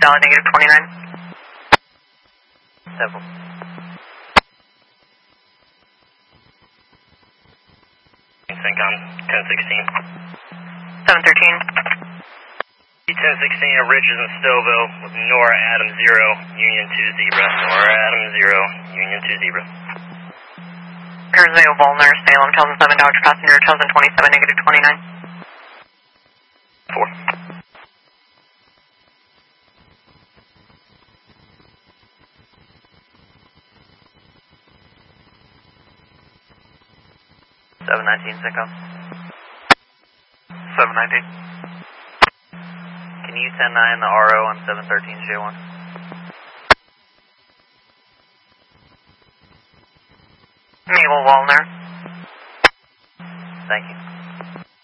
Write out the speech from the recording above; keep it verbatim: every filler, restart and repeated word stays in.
valid negative twenty-nine. Several. Syncom ten sixteen. seven thirteen. ten sixteen at Ridges and Stouffville with Nora Adam zero, Union two Zebra. Nora Adam zero, Union two Zebra. Kersville, Volner, Salem, Telson seven, Dodge passenger, Telson twenty-seven, negative twenty-nine. four. seven nineteen, Syncom. seven nineteen. Can you ten nine the R O on seven thirteen J one? Mabel, Volner. Thank you.